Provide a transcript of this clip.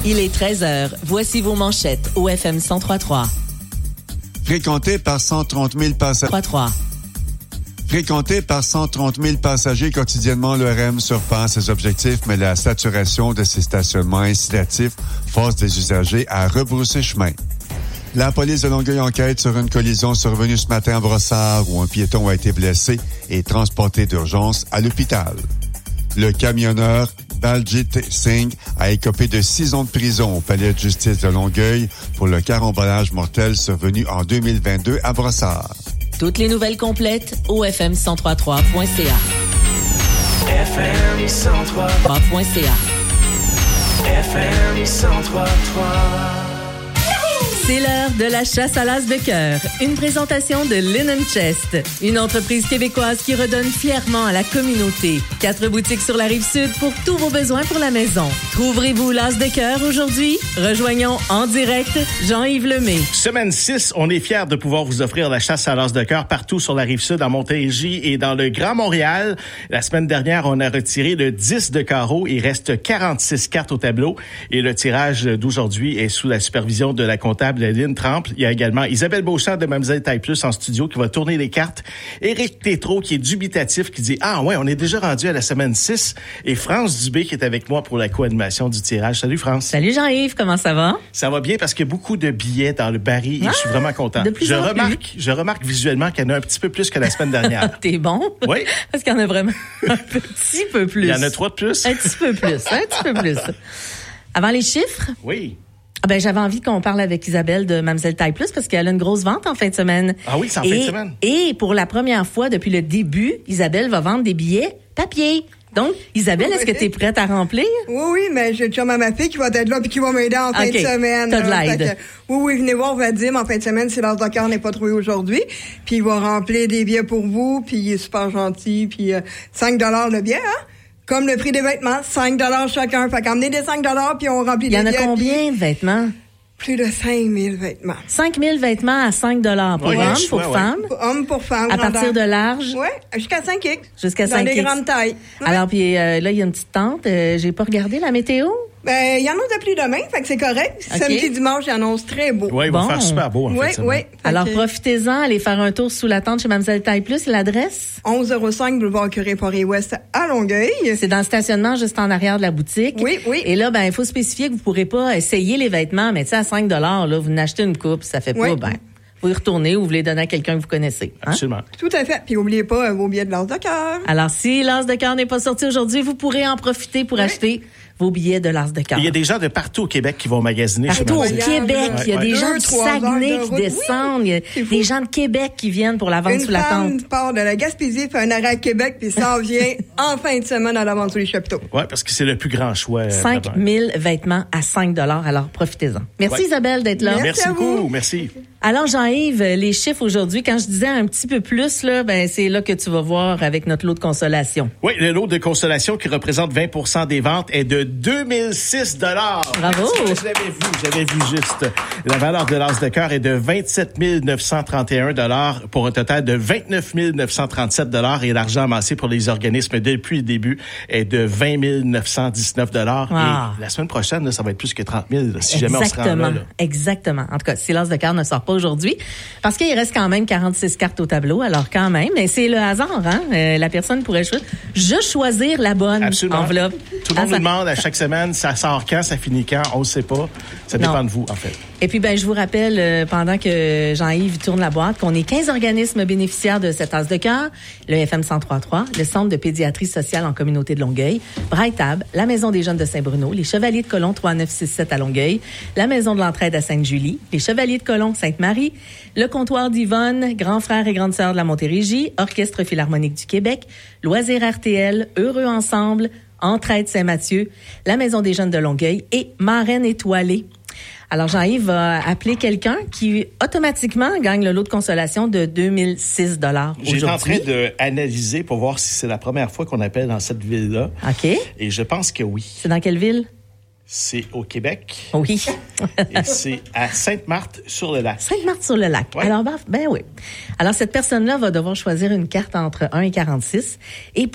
Il est 13h. Voici vos manchettes au FM 103.3. Fréquenté par 130 000 passagers. 3.3. Fréquenté par 130 000 passagers quotidiennement, le REM surpasse ses objectifs, mais la saturation de ses stationnements incitatifs force des usagers à rebrousser chemin. La police de Longueuil enquête sur une collision survenue ce matin à Brossard où un piéton a été blessé et transporté d'urgence à l'hôpital. Le camionneur Baljit Singh a écopé de 6 ans de prison au palais de justice de Longueuil pour le carambolage mortel survenu en 2022 à Brossard. Toutes les nouvelles complètes au fm1033.ca. FM1033.ca. FM1033. C'est l'heure de la chasse à l'as de cœur. Une présentation de Linen Chest, une entreprise québécoise qui redonne fièrement à la communauté. 4 boutiques sur la Rive-Sud pour tous vos besoins pour la maison. Trouverez-vous l'as de cœur aujourd'hui? Rejoignons en direct Jean-Yves Lemay. Semaine 6, on est fiers de pouvoir vous offrir la chasse à l'as de cœur partout sur la Rive-Sud, à Montérégie et dans le Grand Montréal. La semaine dernière, on a retiré le 10 de carreau. Il reste 46 cartes au tableau et le tirage d'aujourd'hui est sous la supervision de la comptable Lynn Trample. Il y a également Isabelle Beauchamp de Mademoiselle Taille Plus en studio qui va tourner les cartes. Éric Tétrault qui est dubitatif qui dit « Ah ouais, on est déjà rendu à la semaine 6 » et France Dubé qui est avec moi pour la co-animation du tirage. Salut France. Salut Jean-Yves, comment ça va? Ça va bien parce qu'il y a beaucoup de billets dans le baril et je suis vraiment content. Je remarque visuellement qu'il y en a un petit peu plus que la semaine dernière. T'es bon? Oui. Parce qu'il y en a vraiment un petit peu plus. Il y en a 3 de plus? Un petit peu plus. Avant les chiffres? Oui. J'avais envie qu'on parle avec Isabelle de Mademoiselle Taille Plus parce qu'elle a une grosse vente en fin de semaine. Ah oui, c'est en fin de semaine. Et pour la première fois depuis le début, Isabelle va vendre des billets papier. Donc, Isabelle, est-ce que tu es prête à remplir? Oui, mais j'ai le chum à ma fille qui va être là puis qui va m'aider en fin de semaine. T'as de l'aide. Oui, venez voir Vadim en fin de semaine si l'as de cœur n'est pas trouvé aujourd'hui. Puis il va remplir des billets pour vous, puis il est super gentil, puis 5 $ le billet, hein? Comme le prix des vêtements, 5 $ chacun. Fait qu'emmenez des 5 $ puis on remplit des billets. Il y en a combien de vêtements? Plus de 5 000 vêtements. 5 000 vêtements à 5 $ pour hommes, pour femmes? Hommes pour femmes. À partir de large? Oui, jusqu'à 5X. Jusqu'à 5X. Dans des grandes tailles. Ouais. Alors, puis là, il y a une petite tente. J'ai pas regardé la météo. Il y annonce de pluie demain, fait que c'est correct. Okay. Samedi, dimanche, il annonce très beau. Oui, il va faire super beau, en fait. Oui. Alors, profitez-en, allez faire un tour sous la tente chez Mademoiselle Taille Plus. L'adresse? 1105 boulevard Curé-Poirier-Ouest à Longueuil. C'est dans le stationnement juste en arrière de la boutique. Oui. Et là, il faut spécifier que vous pourrez pas essayer les vêtements, mais tu sais, à 5 $, là, vous n'achetez une coupe, ça fait pas, vous y retournez ou vous les donnez à quelqu'un que vous connaissez. Hein? Absolument. Tout à fait. Puis, n'oubliez pas vos billets de l'as de cœur. Alors, si l'as de cœur n'est pas sorti aujourd'hui, vous pourrez en profiter pour acheter vos billets de l'as de cœur. Il y a des gens de partout au Québec qui vont magasiner. Partout au Québec. Il y a des gens du Saguenay qui descendent. Il y a des gens de Québec qui viennent pour la vente sous la tente. Une femme part de la Gaspésie, fait un arrêt à Québec, puis s'en vient en fin de semaine à la vente sous les chapiteaux. Oui, parce que c'est le plus grand choix. 5 000 vêtements à 5 $. Alors, profitez-en. Merci Isabelle d'être là. Merci beaucoup. Merci. Alors, Jean-Yves, les chiffres aujourd'hui, quand je disais un petit peu plus, là, c'est là que tu vas voir avec notre lot de consolation. Oui, le lot de consolation qui représente 20 % des ventes est de 2006 $. Bravo! J'avais vu juste. La valeur de l'as de cœur est de 27 931 $ pour un total de 29 937 $ et l'argent amassé pour les organismes depuis le début est de 20 919 $. Wow. Et la semaine prochaine, là, ça va être plus que 30 000 si jamais on se rend là. Exactement. En tout cas, si l'as de cœur ne sort pas aujourd'hui, parce qu'il reste quand même 46 cartes au tableau, alors quand même, mais c'est le hasard, hein? La personne pourrait choisir la bonne enveloppe. Tout le monde nous demande à chaque semaine, ça sort quand, ça finit quand, on ne sait pas. Ça dépend de vous, en fait. Et puis, je vous rappelle, pendant que Jean-Yves tourne la boîte, qu'on est 15 organismes bénéficiaires de cet as de cœur. Le FM 103.3, le Centre de pédiatrie sociale en communauté de Longueuil, Brighttab, la Maison des jeunes de Saint-Bruno, les Chevaliers de Colomb 3967 à Longueuil, la Maison de l'entraide à Sainte-Julie, les Chevaliers de Colomb Sainte-Marie, le Comptoir d'Yvonne, Grand Frère et Grande Sœur de la Montérégie, Orchestre Philharmonique du Québec, Loisirs RTL, Heureux Ensemble, Entraide Saint-Mathieu, la Maison des jeunes de Longueuil et Marraine Étoilée. Alors, Jean-Yves va appeler quelqu'un qui, automatiquement, gagne le lot de consolation de 2006 $ aujourd'hui. J'étais en train d'analyser pour voir si c'est la première fois qu'on appelle dans cette ville-là. OK. Et je pense que oui. C'est dans quelle ville? C'est au Québec. Oui. Et c'est à Sainte-Marthe-sur-le-Lac. Sainte-Marthe-sur-le-Lac. Ouais. Alors, oui. Alors, cette personne-là va devoir choisir une carte entre 1 et 46 et